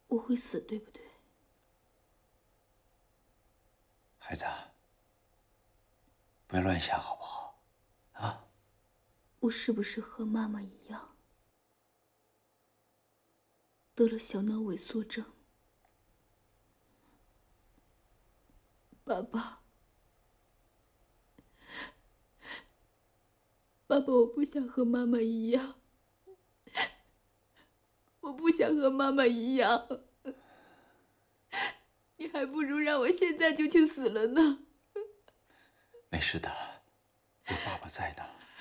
我会死，对不对？ 孩子，不要乱想，好不好？啊？ 我是不是和妈妈一样，得了小脑萎缩症？爸爸，爸爸，我不想和妈妈一样，我不想和妈妈一样。你还不如让我现在就去死了呢。 没事的，有爸爸在呢。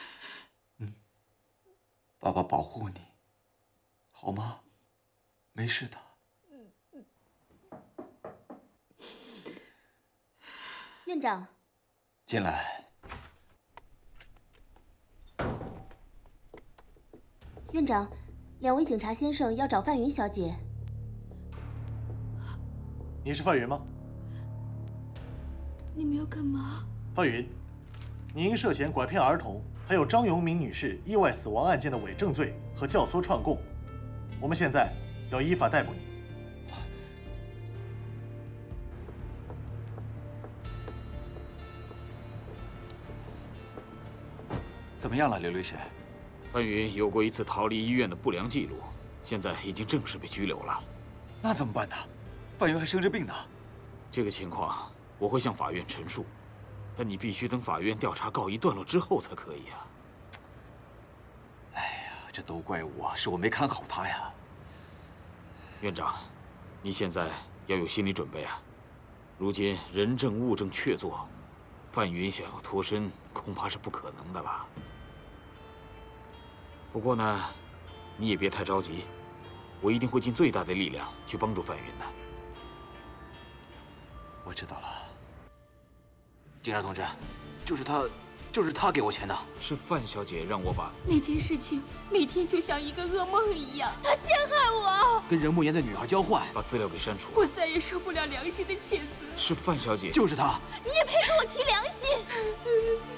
爸爸保护你，好吗？没事的。 院长， 进来。 院长，两位警察先生要找范云小姐。 你是范云吗？ 你们要干嘛？ 范云，你因涉嫌拐骗儿童，还有张永敏女士意外死亡案件的伪证罪和教唆串供，我们现在要依法逮捕你。 怎么样了，刘律师？ 范云有过一次逃离医院的不良记录，现在已经正式被拘留了。 那怎么办呢？范云还生着病呢。 这个情况我会向法院陈述，但你必须等法院调查告一段落之后才可以啊。 哎呀，这都怪我，是我没看好他呀。 院长，你现在要有心理准备啊！如今人证物证确凿，范云想要脱身恐怕是不可能的了。不过呢，你也别太着急，我一定会尽最大的力量去帮助范云的。 我知道了，警察同志，就是他给我钱的。 是范小姐让我把那件事情每天就像一个噩梦一样，他陷害我， 跟任慕言的女孩交换， 把资料给删除。 我再也受不了良心的谴责。 是范小姐， 就是他。 你也配跟我提良心？